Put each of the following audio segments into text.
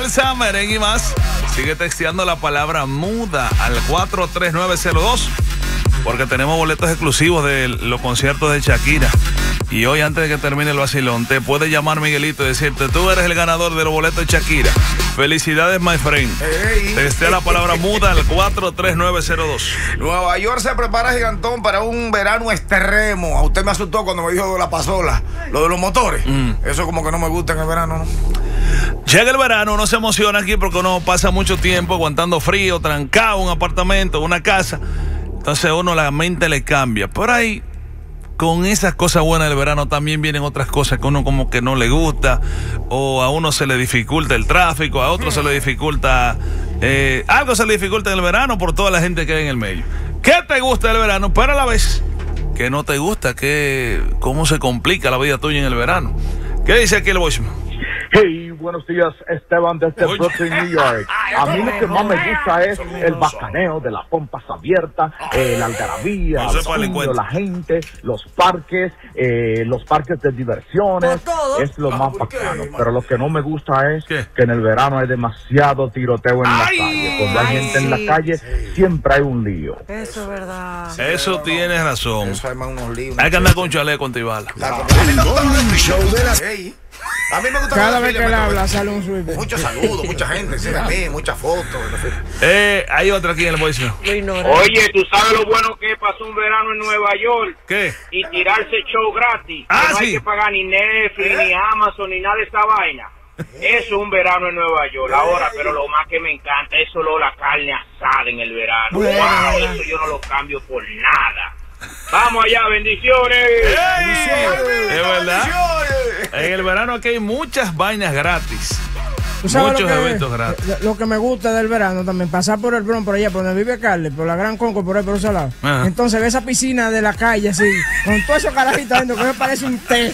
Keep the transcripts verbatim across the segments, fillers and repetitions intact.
salsa, merengue y más. Sigue texteando la palabra muda al cuatro tres nueve cero dos porque tenemos boletos exclusivos de los conciertos de Shakira. Y hoy, antes de que termine el vacilón, te puede llamar Miguelito y decirte: tú eres el ganador de los boletos de Shakira. Felicidades, my friend. Hey, Textea la palabra muda al cuatro tres nueve cero dos. Nueva York se prepara, gigantón, para un verano extremo. A usted me asustó cuando me dijo de la pasola, lo de los motores. Mm. Eso como que no me gusta en el verano, ¿no? Llega el verano, uno se emociona aquí porque uno pasa mucho tiempo aguantando frío, trancado en un apartamento, una casa. Entonces uno la mente le cambia. Por ahí, con esas cosas buenas del verano también vienen otras cosas que uno como que no le gusta, o a uno se le dificulta el tráfico, a otro se le dificulta, eh, algo se le dificulta en el verano por toda la gente que hay en el medio. ¿Qué te gusta del verano? Pero a la vez, ¿qué no te gusta? ¿Qué, cómo se complica la vida tuya en el verano? ¿Qué dice aquí el voicemail? Hey, buenos días, Esteban desde Oye. Brooklyn, New York. A mí lo que más me gusta es el bacaneo de las pompas abiertas, eh, la algarabía, no el puño, la gente, los parques, eh, los parques de diversiones. Es lo más bacano. Pero lo que no me gusta es ¿Qué? que en el verano hay demasiado tiroteo en Ay, la calle. Cuando hay ay, gente sí. en la calle, siempre hay un lío. Eso es verdad. Eso tienes razón. Eso hay más unos líos. Hay que andar con chaleco antibala. Hey. A mí me gusta cada vez que él habla sale un sweep. Muchos saludos, mucha gente, sí, a mí, muchas fotos. Eh, hay otra aquí en el voice. Oye, ¿tú sabes lo bueno que pasó un verano en Nueva York? ¿Qué? Y tirarse show gratis. Ah, no sí. hay que pagar ni Netflix, ¿Eh? ni Amazon, ni nada de esa vaina. Eso es un verano en Nueva York. Ahora, pero lo más que me encanta es solo la carne asada en el verano. Bueno, wow, eso yo no lo cambio por nada. Vamos allá, bendiciones. ¡Ey! Es verdad. En el verano aquí hay muchas vainas gratis. Muchos lo que, eventos gratis. Lo que me gusta del verano también, pasar por el Bronx, por allá, por donde vive Carly, por la Gran Conco, por ahí, por ese lado. Ajá. Entonces ve esa piscina de la calle así, con todos esos carajitos adentro, que me parece un té.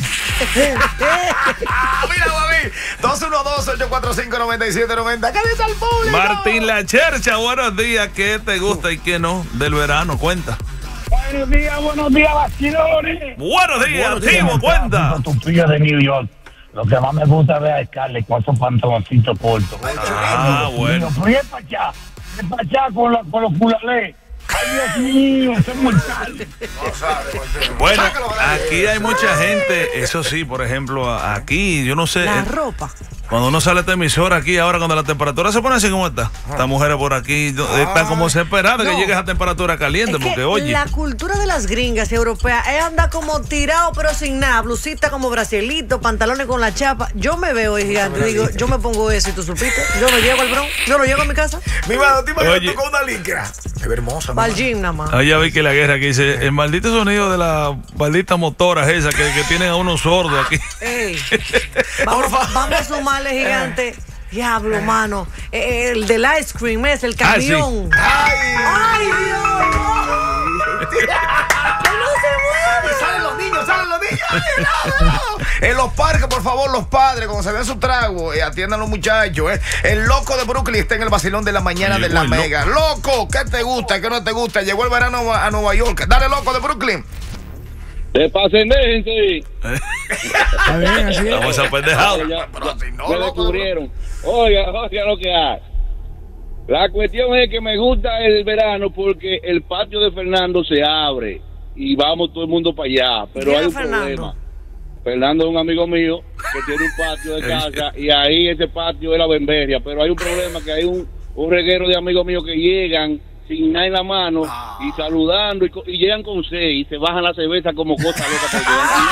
Mira, David, dos uno dos, ocho cuatro cinco, nueve siete nueve cero. ¿Qué dice el público? Martín La Chercha, buenos días. ¿Qué te gusta y qué no del verano? Cuenta. Buenos días, buenos días, vacilones. Buenos días, Timo, cuenta. Tu pillo de New York. Lo que más me gusta ver es Scarlett con esos pantaloncitos cortos. Ah, bueno. Pero es para allá, es para allá con, la, con los culalés. Ay, Dios mío, es mortal. Bueno, aquí hay mucha gente, eso sí, por ejemplo, aquí, yo no sé. La ropa. Cuando uno sale a esta emisora aquí, ahora cuando la temperatura se pone así como está, estas mujeres por aquí están como desesperadas de que llegue a temperatura caliente, es porque que oye. La cultura de las gringas europeas es andar como tirado pero sin nada, blusita como brasilito, pantalones con la chapa. Yo me veo, gigante, y digo, yo me pongo eso y tú supiste, yo no llego al Bronx, yo no llego a mi casa. Mi mano, te imaginas con una licra. Se ve hermosa. Para el gym nada más. Ahí ya vi que la guerra que dice, el maldito sonido de las malditas motoras esas que, que tienen a unos sordos aquí. Ey, vamos, vamos a sumarle, gigante. Diablo, mano. El del ice cream es el camión. Ah, sí. ¡Ay! ¡Ay, Dios! ¡Que no se mueve! ¡Salen los niños, salen los niños! ¡Ay, no, no! En los parques, por favor, los padres, cuando se den su trago, eh, atiendan a los muchachos. Eh. El loco de Brooklyn está en el vacilón de la mañana. Llegó de la Mega. Loco. loco, ¿qué te gusta? ¿Qué no te gusta? Llegó el verano a Nueva York. Dale, loco de Brooklyn. Te pasen, déjense. Está bien, así es. Estamos apendejados. Me descubrieron. Oiga, oiga lo que hay. La cuestión es que me gusta el verano porque el patio de Fernando se abre y vamos todo el mundo para allá. Pero hay un Fernando? problema. Fernando es un amigo mío que tiene un patio de casa y ahí ese patio es la bemberia. Pero hay un problema que hay un, un reguero de amigos míos que llegan sin nada en la mano ah. y saludando y, y llegan con seis y se bajan la cerveza como cosa loca.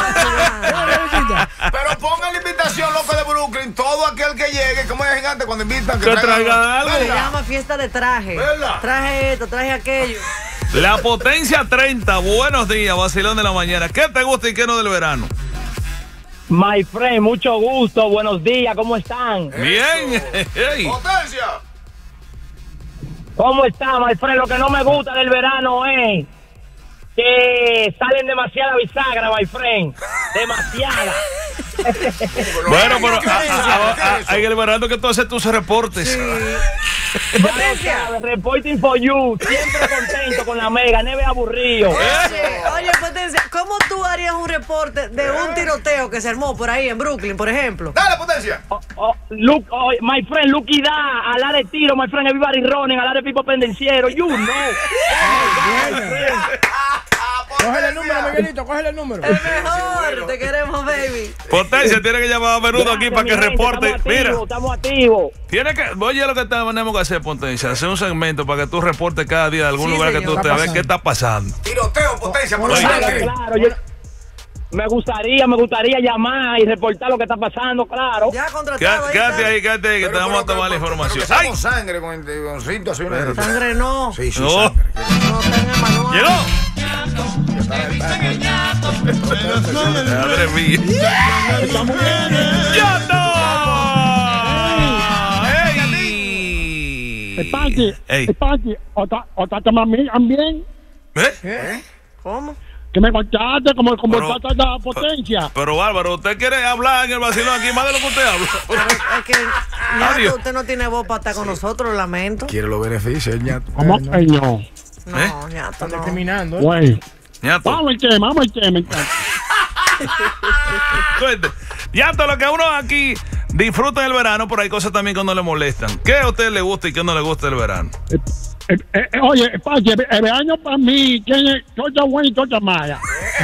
Pero pongan la invitación, loco de Brooklyn, todo aquel que llegue, como es gigante cuando invitan que, que traigan traiga algo. Se llama fiesta de traje. ¿Verdad? Traje esto, traje aquello. La Potencia treinta, buenos días, vacilón de la mañana. ¿Qué te gusta y qué no del verano? My friend, mucho gusto, buenos días, ¿cómo están? Bien. Hey. Potencia. ¿Cómo está, my friend? Lo que no me gusta del verano es que salen demasiada bisagra, my friend. Demasiada. Bueno, pero hay el verano que tú haces tus reportes. Sí. Potencia. Reporting for you. Siempre contento con la Mega. Neve aburrido. Oye, oye, Potencia, ¿cómo tú harías un reporte de un tiroteo que se armó por ahí en Brooklyn, por ejemplo? Dale, Potencia. Oh, oh, look, oh, my friend, Lucky Da, ala de tiro, my friend, everybody running, ala de pipo pendenciero, you know. Cógele el número, Miguelito, cógele el número. El mejor, te queremos, baby. Potencia tiene que llamar a menudo aquí para que reporte. Mira, estamos activos. tiene que, oye, lo que tenemos que hacer, Potencia, hacer un segmento para que tú reportes cada día de algún Sí, lugar que señor. tú estés, a ver qué está pasando. Tiroteo, Potencia, por Oye. favor. Claro, yo me gustaría, me gustaría llamar y reportar lo que está pasando, claro. Ya contratado. Quédate, ahí quédate está. ahí, quédate ahí, que te vamos a tomar la información. Pero que ¡Ay! seamos sangre con, con situaciones. Sangre no. Sí, sí, No. sangre. No está en el manual. ¡Llegó! Madre mía. ¡Ya no! ¡Ey! Espache, Ey. Espache, otra, otra también, también, ¿Eh? ¿Cómo? que me contaste como, como Pero- trata de la potencia. Pero Bárbaro, ¿usted quiere hablar en el vacilón aquí más de lo que usted habla? Pero es que, Ñato, Adiós. usted no tiene voz para estar con nosotros, lo lamento. Quiere los beneficios, ñato. ¿Cómo que no? No, ¿Eh? Ñato, Están no. discriminando. ¿eh? Bueno, Ñato, vamos al tema, vamos al tema. entonces. cuente. Ñato, lo que uno aquí disfruta del verano, pero hay cosas también que no le molestan. ¿Qué a usted le gusta y qué no le gusta del verano? Eh, eh, eh, oye, Espache, el verano para mí tiene cosas buenas y cosas malas.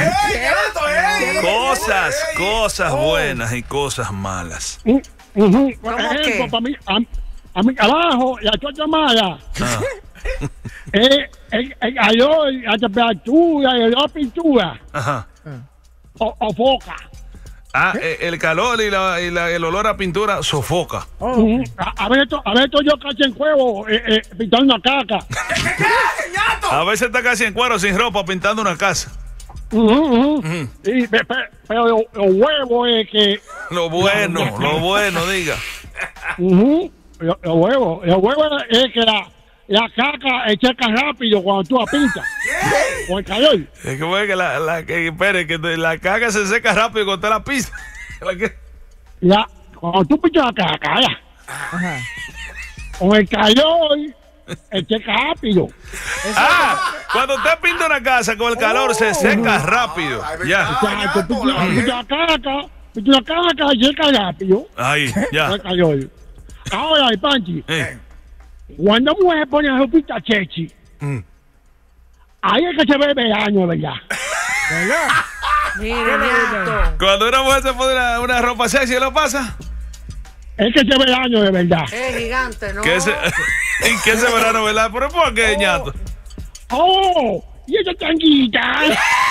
Cosas, cosas buenas y cosas malas. Mm, ujú. Por ¿Cómo ejemplo, qué? para mí, a, a mi abajo, la cosa mala Ah. es el, el calor, la temperatura, la pintura, Ajá. o, o foca. Ah, eh, el calor y, la, y la- el olor a pintura sofoca. Ujú. A, a ver, esto- a ver, esto yo casi en juego, eh, eh, pintando una caca. A veces está casi en cuero, sin ropa, pintando una casa. Ujú, ujú. Y, pe- pe- pero lo, lo huevo es que. Lo bueno, lo bueno, diga. Ujú, lo, lo huevo, lo huevo es que la, la caca se seca rápido cuando tú la pintas. Con el calor. Es que, bueno, que la, la, que, espere, que te- la caca se seca rápido cuando usted la pisa. ¿La qué? Ya, cuando tú pintas la caca, ya. Ajá. Con el calor, se seca rápido. Ah, cuando usted pinta una casa con el calor se seca rápido. Ya. O sea, tú pintas pintas la caca, pintas la caca y se seca rápido. Ahí, Con ya. el calor. Ahora, Panchi, Eh, cuando mujer pone la ropita chechi, Mm. ahí es que se ve el verano, ¿verdad? ¿Verdad? Mire, Ñato. Cuando una mujer se pone una, una ropa sexy, ¿lo pasa? Es que se ve el verano, de verdad. Es gigante, ¿no? Que ese, ¿En qué ese verano, verdad? ¿Pero por qué, ñato? ¡Oh! ¡Y esa tanguita!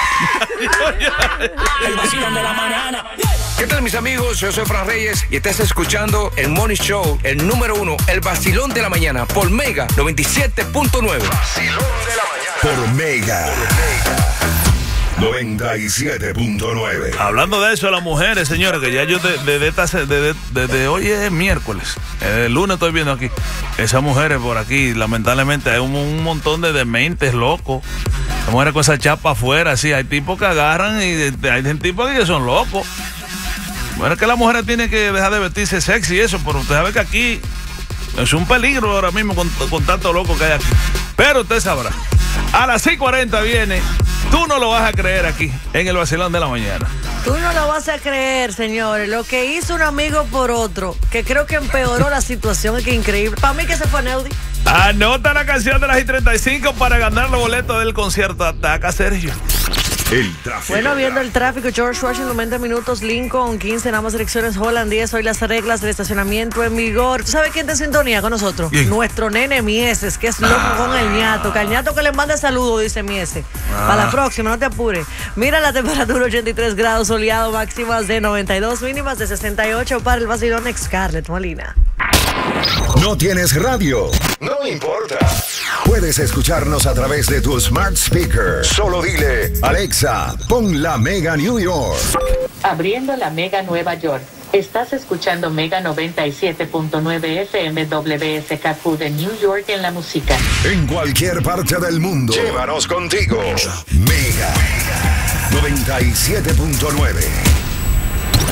El vacilón de la mañana. ¿Qué tal, mis amigos? Yo soy Fran Reyes y estás escuchando el Morning Show, el número uno, el vacilón de la mañana, por Mega noventa y siete punto nueve. Vacilón de la mañana. Por Mega. noventa y siete punto nueve. Hablando de eso, las mujeres, señores, que ya yo desde de, de, de, de, de hoy es miércoles, el lunes estoy viendo aquí, esas mujeres por aquí, lamentablemente hay un, un montón de dementes locos, las mujeres con esa chapa afuera, sí, hay tipos que agarran y de, hay tipos que son locos. Bueno, es que las mujeres tienen que dejar de vestirse sexy y eso, pero usted sabe que aquí es un peligro ahora mismo con, con tanto loco que hay aquí. Pero usted sabrá. A las seis cuarenta viene, tú no lo vas a creer aquí, en el vacilón de la mañana. Tú no lo vas a creer, señores. Lo que hizo un amigo por otro, que creo que empeoró la situación, es que increíble. Para mí que se fue Neudi. Anota la canción de las I treinta y cinco para ganar los boletos del concierto. Ataca, Sergio. El tráfico. Bueno, viendo el tráfico, George Washington, veinte minutos, Lincoln, quince, en ambas direcciones, Holland, diez, hoy las reglas del estacionamiento en vigor. ¿Tú sabes quién te sintonía con nosotros? ¿Quién? Nuestro nene Mieses, que es loco Ah. con el ñato. Que al ñato que le mande saludos, dice Mieses. Ah. Para la próxima, no te apures. Mira la temperatura, ochenta y tres grados, soleado, máximas de noventa y dos, mínimas de sesenta y ocho para el vacilón Scarlett Molina. ¿No tienes radio? No importa. Puedes escucharnos a través de tu smart speaker. Solo dile, Alexa, pon la Mega New York. Abriendo la Mega Nueva York. Estás escuchando Mega noventa y siete punto nueve F M W S K Q de New York en la música. En cualquier parte del mundo. Llévanos contigo. Mega noventa y siete punto nueve.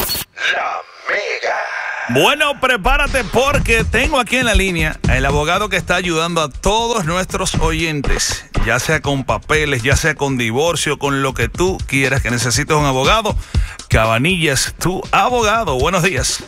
La Mega. Bueno, prepárate porque tengo aquí en la línea el abogado que está ayudando a todos nuestros oyentes, ya sea con papeles, ya sea con divorcio, con lo que tú quieras, que necesites un abogado. Cabanillas, tu abogado. Buenos días.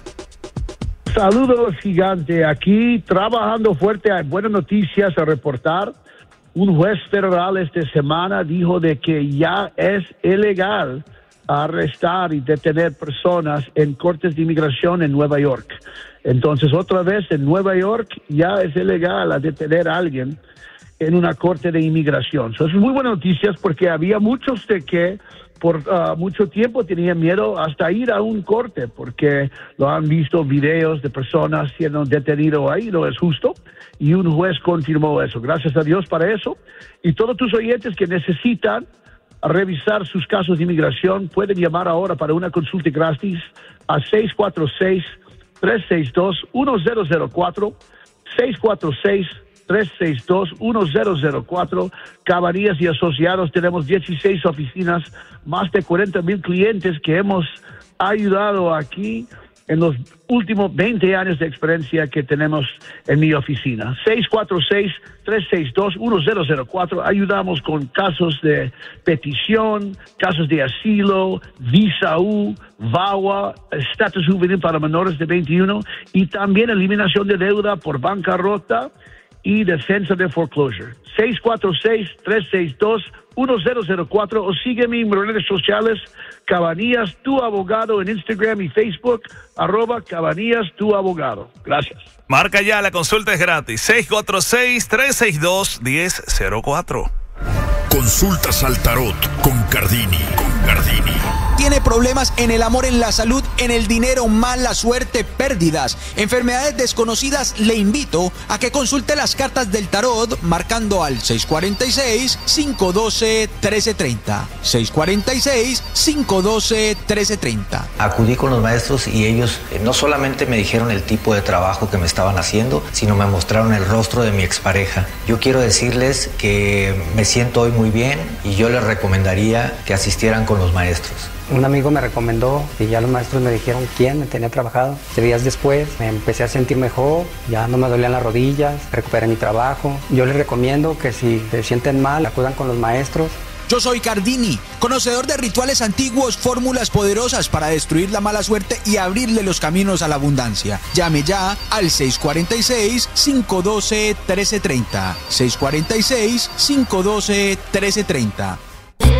Saludos, gigante. Aquí trabajando fuerte. Hay buenas noticias a reportar. Un juez federal esta semana dijo de que ya es ilegal arrestar y detener personas en cortes de inmigración en Nueva York. Entonces, otra vez en Nueva York ya es ilegal a detener a alguien en una corte de inmigración. Eso es muy buenas noticias porque había muchos de que por uh, mucho tiempo tenían miedo hasta ir a un corte porque lo han visto videos de personas siendo detenidos ahí, no es justo. Y un juez confirmó eso. Gracias a Dios para eso. Y todos tus oyentes que necesitan a revisar sus casos de inmigración, pueden llamar ahora para una consulta gratis a seis cuatro seis, tres seis dos, uno cero cero cuatro, seis cuatro seis, tres seis dos, uno cero cero cuatro. Cabanillas y Asociados, tenemos dieciséis oficinas, más de cuarenta mil clientes que hemos ayudado aquí en los últimos veinte años de experiencia que tenemos en mi oficina. seis cuatro seis, tres seis dos, uno cero cero cuatro. Ayudamos con casos de petición, casos de asilo, visa U, V A W A, estatus juvenil para menores de veintiuno y también eliminación de deuda por bancarrota y defensa de foreclosure. seis cuatro seis, tres seis dos, uno cero cero cuatro o sígueme en mis redes sociales, Cabanillas, tu abogado en Instagram y Facebook, arroba Cabanillas, tu abogado. Gracias. Marca ya, la consulta es gratis. seis cuatro seis, tres seis dos, uno cero cero cuatro. Consultas al tarot con Cardini. Con Cardini. Tiene problemas en el amor, en la salud, en el dinero, mala suerte, pérdidas, enfermedades desconocidas. Le invito a que consulte las cartas del tarot marcando al seis cuatro seis, cinco uno dos, uno tres tres cero. seis cuatro seis, cinco uno dos, uno tres tres cero. Acudí con los maestros y ellos eh, no solamente me dijeron el tipo de trabajo que me estaban haciendo, sino me mostraron el rostro de mi expareja. Yo quiero decirles que me siento hoy muy bien y yo les recomendaría que asistieran con los maestros. Un amigo me recomendó y ya los maestros me dijeron quién me tenía trabajado. Tres días después me empecé a sentir mejor, ya no me dolían las rodillas, recuperé mi trabajo. Yo les recomiendo que si se sienten mal, acudan con los maestros. Yo soy Cardini, conocedor de rituales antiguos, fórmulas poderosas para destruir la mala suerte y abrirle los caminos a la abundancia. Llame ya al seis cuatro seis, cinco uno dos, uno tres tres cero. seis cuatro seis, cinco uno dos, uno tres tres cero.